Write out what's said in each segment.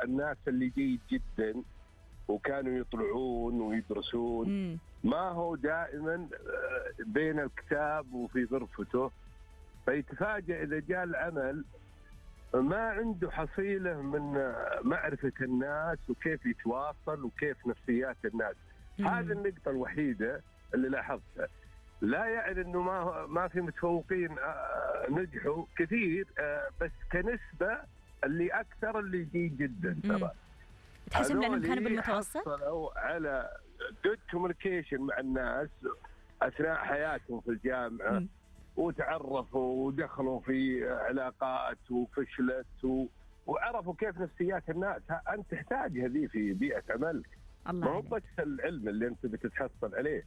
الناس اللي جيد جدا وكانوا يطلعون ويدرسون ما هو دائما بين الكتاب وفي غرفته، فيتفاجأ إذا جاء العمل ما عنده حصيلة من معرفة الناس وكيف يتواصل وكيف نفسيات الناس. هذه النقطة الوحيدة اللي لاحظتها. لا يعني انه ما في متفوقين نجحوا كثير، بس كنسبة اللي اكثر اللي جيد جدا ترى. تحسب لانهم كانوا بالمتوسط؟ حصلوا على good communication مع الناس اثناء حياتهم في الجامعة وتعرفوا ودخلوا في علاقات وفشلت وعرفوا كيف نفسيات الناس. أنت تحتاج هذه في بيئة عملك، ما هو بس العلم اللي أنت بتتحصل عليه.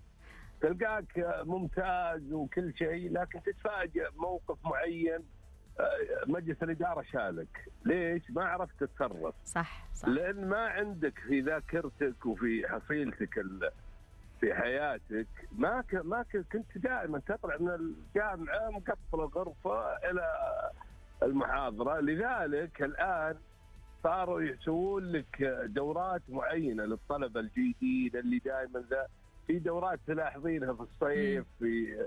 تلقاك ممتاز وكل شيء، لكن تتفاجأ موقف معين مجلس الإدارة شالك. ليش؟ ما عرفت تتصرف. صح. لأن ما عندك في ذاكرتك وفي حصيلتك في حياتك ما كنت دائما تطلع من الجامعة مقفل الغرفة إلى المحاضرة. لذلك الآن صاروا يسوون لك دورات معينة للطلبة الجيدين اللي دائما في دورات تلاحظينها في الصيف، في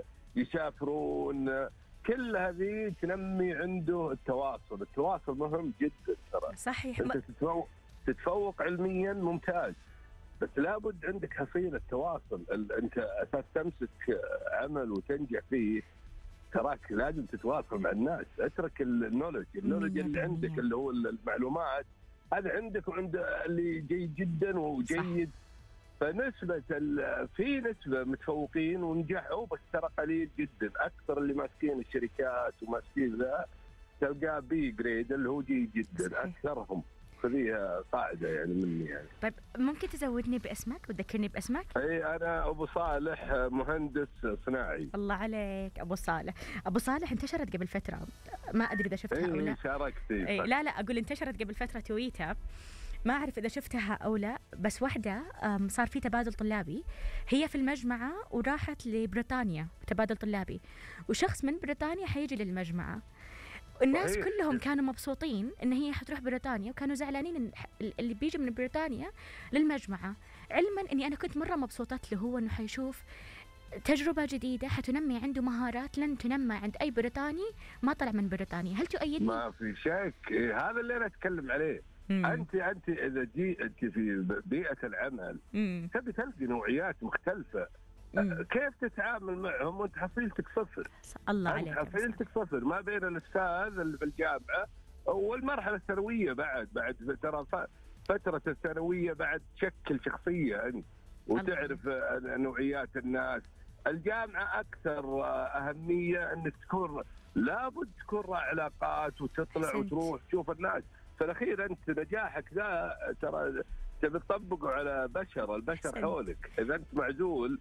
يسافرون، كل هذه تنمي عنده التواصل مهم جدا ترى. صحيح. أنت تتفوق علميا ممتاز، بس لابد عندك حصيلة تواصل. أنت أساس تمسك عمل وتنجح فيه تراك لازم تتواصل مع الناس. اترك النولج اللي عندك اللي هو المعلومات، هذا عندك وعند اللي جيد جدا وجيد. فنسبة في نسبة متفوقين ونجحوا، بس ترى قليل جدا. أكثر اللي ماسكين الشركات وماسكين ذا تلقاه بي جريد اللي هو جيد جدا. أكثرهم فيها قاعدة يعني مني يعني. طيب ممكن تزودني باسمك وتذكرني باسمك؟ اي انا ابو صالح، مهندس صناعي. الله عليك ابو صالح. ابو صالح انتشرت قبل فترة، ما ادري اذا شفتها او لا. شاركتي؟ لا اقول انتشرت قبل فترة تويتر، ما اعرف اذا شفتها او لا. بس واحدة صار في تبادل طلابي، هي في المجمعة وراحت لبريطانيا تبادل طلابي، وشخص من بريطانيا حيجي للمجمعة. الناس كلهم كانوا مبسوطين ان هي حتروح بريطانيا، وكانوا زعلانين ان اللي بيجي من بريطانيا للمجمعة، علما اني انا كنت مرة مبسوطة له هو انه حيشوف تجربة جديدة حتنمي عنده مهارات لن تنمى عند اي بريطاني ما طلع من بريطانيا. هل تؤيدني؟ ما في شك، هذا اللي انا اتكلم عليه. انت اذا جيت في بيئة العمل تبي تلقي نوعيات مختلفة. كيف تتعامل معهم وانت حصيلتك صفر؟ الله عليك. حصيلتك صفر ما بين الاستاذ اللي في الجامعة والمرحلة الثانوية. بعد ترى فترة الثانوية بعد تشكل شخصية انت وتعرف نوعيات الناس. الجامعة أكثر أهمية أنك لابد تكون راعي علاقات وتطلع وتروح تشوف الناس. في الأخير أنت نجاحك ذا ترى تبي تطبقه على البشر حولك. إذا أنت معزول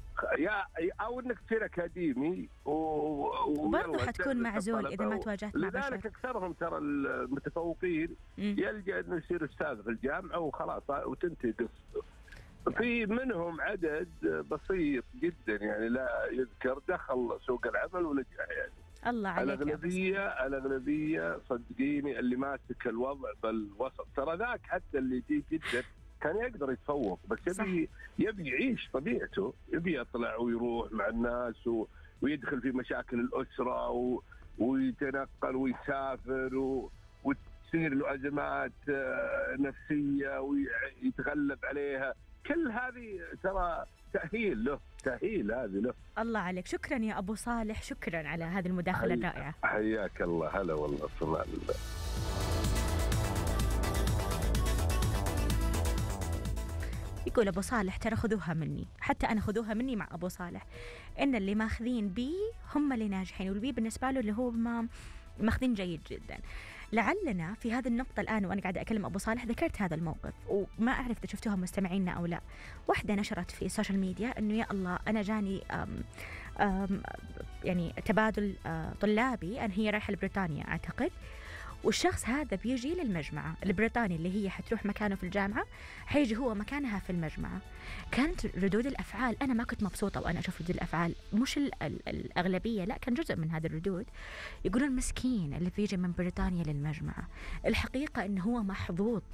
أو أنك تصير أكاديمي وبرضه حتكون معزول إذا ما تواجهت مع بشر. لذلك أكثرهم ترى المتفوقين يلجأ أنه يصير أستاذ في الجامعة وخلاص وتنتهي قصته. في منهم عدد بسيط جدا يعني لا يذكر دخل سوق العمل ونجح يعني. الله عليك. الأغلبية صدقيني اللي ماسك الوضع بالوسط ترى ذاك حتى اللي جيد جدا كان يقدر يتفوق، بس يبي يعيش طبيعته، يبي يطلع ويروح مع الناس ويدخل في مشاكل الأسرة ويتنقل ويسافر وتصير له أزمات نفسية ويتغلب عليها. كل هذه ترى تأهيل له. الله عليك. شكرا يا أبو صالح، شكرا على هذه المداخلة الرائعة. حياك الله. هلا والله. صلى الله. يقول أبو صالح ترى خذوها مني، حتى أنا خذوها مني مع أبو صالح، إن اللي ماخذين بي هم اللي ناجحين، والبي بالنسبة له اللي هو ماخذين جيد جدا. لعلنا في هذه النقطة الآن وأنا قاعدة أكلم أبو صالح ذكرت هذا الموقف، وما أعرف إذا شفتوها مستمعينا أو لا. واحدة نشرت في السوشيال ميديا إنه يا الله أنا جاني يعني تبادل طلابي، أن هي رايحة لبريطانيا أعتقد، والشخص هذا بيجي للمجمعة البريطاني اللي هي حتروح مكانه في الجامعة، حيجي هو مكانها في المجمعة. كانت ردود الأفعال، أنا ما كنت مبسوطة وأنا أشوف ردود الأفعال، مش الأغلبية لا، كان جزء من هذه الردود يقولون مسكين اللي بيجي من بريطانيا للمجمعة. الحقيقة إنه هو محظوظ